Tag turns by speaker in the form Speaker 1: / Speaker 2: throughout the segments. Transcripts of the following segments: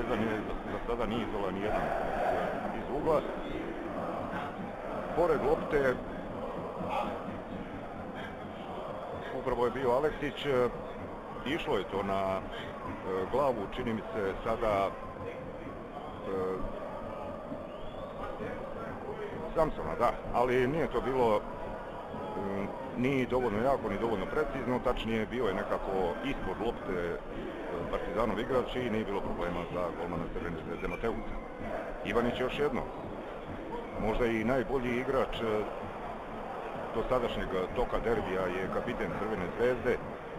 Speaker 1: Partizan za sada nije izola ni jedan iz ugla. Pored lopte upravo je bio Aleksić, išlo je to na glavu, čini mi se sada Samsona, da, ali nije to bilo ni dovoljno jako, ni dovoljno precizno, tačnije bio je nekako ispod lopte Partizanov igrač i nije bilo problema za golmana Crvene zvezde Mateusa. Ivanić još jedno, možda i najbolji igrač do sadašnjeg toka derbija je kapiten Crvene zvezde.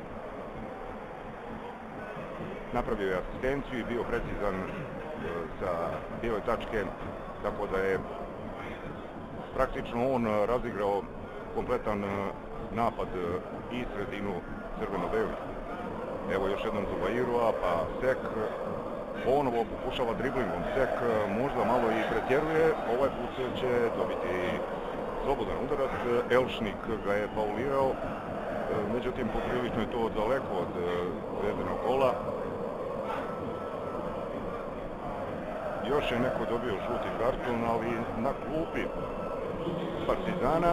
Speaker 1: Napravio je asistenciju i bio precizan sa bijele tačke, tako da je praktično on razigrao kompletan napad i sredinu crveno-belih. Evo još jednom Zubairova, pa Sek ponovo pokušava driblingom. Sek možda malo i pretjeruje, ovaj put će dobiti slobodan udarac. Elšnik ga je faulirao, međutim poprilično je to daleko od zvezdanog gola. Još je neko dobio žuti karton, ali na klupi Partizana.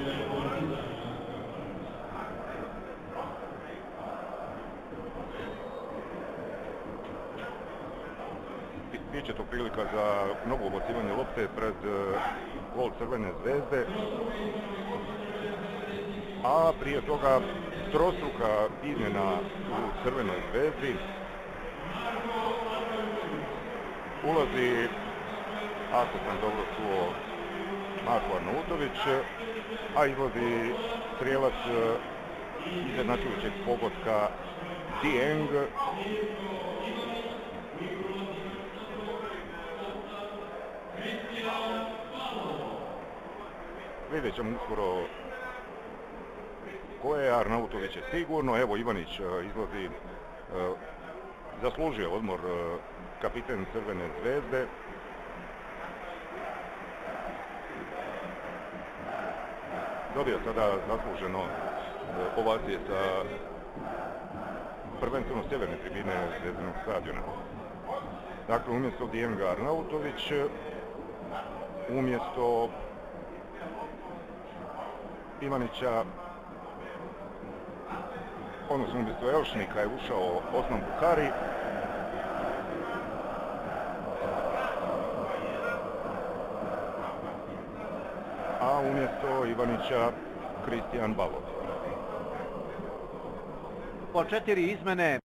Speaker 1: Biće to prilika za novo ubacivanje lopte pred gol Crvene zvezde. A prije toga trostruka izmjena u Crvenoj zvezdi. Ulazi, ako sam dobro čuo, Marko Arnautović, a izlazi strijelac izjednačujućeg pogotka Dieng. Vidjet ćemo uskoro ko je. Arnautović je sigurno. Evo Ivanić izlazi, zaslužio odmor kapiten Crvene zvezde. Dobio sada zasluženo ovacije sa prvenstveno sjeverne tribine zvezdanog stadiona. Dakle, umjesto Dienga Arnautović, umjesto Ivanića, odnosno umjesto Elšnika je ušao Osman Bukari. A umjesto Ivanića Kristijan Balov.
Speaker 2: Po 4 izmene